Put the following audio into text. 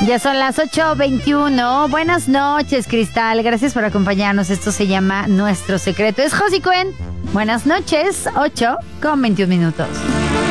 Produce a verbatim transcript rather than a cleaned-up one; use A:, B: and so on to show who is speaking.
A: Ya son las ocho veintiuno. Buenas noches, Cristal. Gracias por acompañarnos. Esto se llama Nuestro Secreto. Es Josie Cuen. Buenas noches. ocho con veintiún minutos.